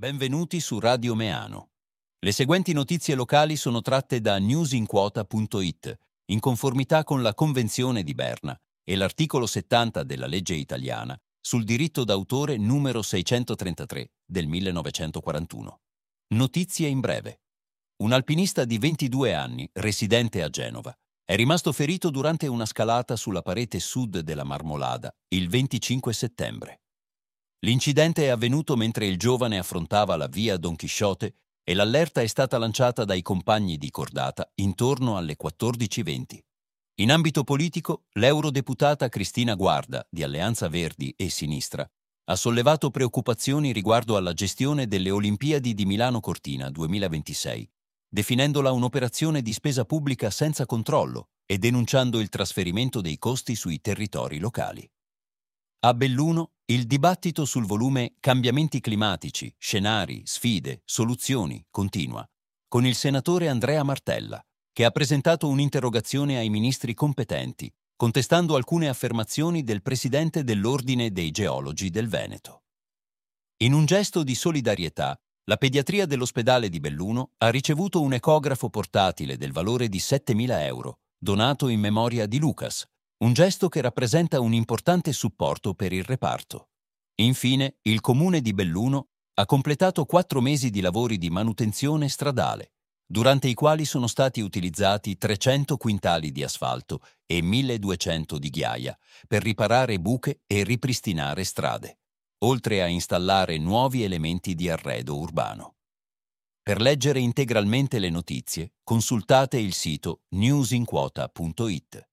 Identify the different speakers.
Speaker 1: Benvenuti su Radio Meano. Le seguenti notizie locali sono tratte da newsinquota.it, in conformità con la Convenzione di Berna e l'articolo 70 della legge italiana sul diritto d'autore numero 633 del 1941. Notizie in breve. Un alpinista di 22 anni, residente a Genova, è rimasto ferito durante una scalata sulla parete sud della Marmolada il 25 settembre. L'incidente è avvenuto mentre il giovane affrontava la via Don Chisciotte e l'allerta è stata lanciata dai compagni di cordata intorno alle 14:20. In ambito politico, l'eurodeputata Cristina Guarda, di Alleanza Verdi e Sinistra, ha sollevato preoccupazioni riguardo alla gestione delle Olimpiadi di Milano Cortina 2026, definendola un'operazione di spesa pubblica senza controllo e denunciando il trasferimento dei costi sui territori locali. A Belluno, il dibattito sul volume Cambiamenti climatici, scenari, sfide, soluzioni continua, con il senatore Andrea Martella, che ha presentato un'interrogazione ai ministri competenti, contestando alcune affermazioni del presidente dell'Ordine dei Geologi del Veneto. In un gesto di solidarietà, la pediatria dell'ospedale di Belluno ha ricevuto un ecografo portatile del valore di 7.000 euro, donato in memoria di Lucas, un gesto che rappresenta un importante supporto per il reparto. Infine, il comune di Belluno ha completato 4 mesi di lavori di manutenzione stradale, durante i quali sono stati utilizzati 300 quintali di asfalto e 1.200 di ghiaia per riparare buche e ripristinare strade, oltre a installare nuovi elementi di arredo urbano. Per leggere integralmente le notizie, consultate il sito newsinquota.it.